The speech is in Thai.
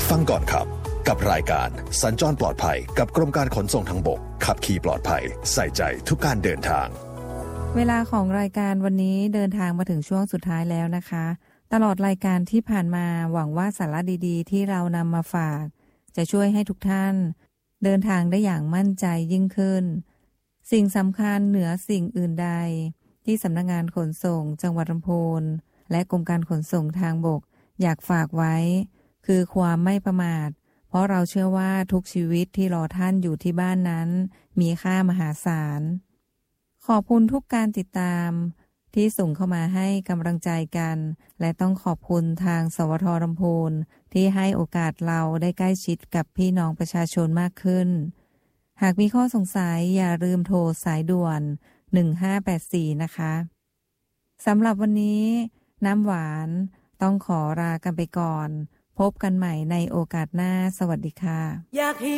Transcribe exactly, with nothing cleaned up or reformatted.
ฟังก่อนขับกับรายการสัญจรปลอดภัยกับกรมการขนส่งทางบกขับขี่ปลอดภัยใส่ใจทุกการเดินทางเวลาของรายการวันนี้เดินทางมาถึงช่วงสุดท้ายแล้วนะคะตลอดรายการที่ผ่านมาหวังว่าสาระดีๆที่เรานำมาฝากจะช่วยให้ทุกท่านเดินทางได้อย่างมั่นใจยิ่งขึ้นสิ่งสำคัญเหนือสิ่งอื่นใดที่สำนักงานขนส่งจังหวัดลำพูนและกรมการขนส่งทางบกอยากฝากไว้คือความไม่ประมาทเพราะเราเชื่อว่าทุกชีวิตที่รอท่านอยู่ที่บ้านนั้นมีค่ามหาศาลขอบคุณทุกการติดตามที่ส่งเข้ามาให้กำลังใจกันและต้องขอบคุณทางสวทลำพูนที่ให้โอกาสเราได้ใกล้ชิดกับพี่น้องประชาชนมากขึ้นหากมีข้อสงสัยอย่าลืมโทรสายด่วนหนึ่งห้าแปดสี่นะคะสำหรับวันนี้น้ำหวานต้องขอลากันไปก่อนพบกันใหม่ในโอกาสหน้าสวัสดีค่ะ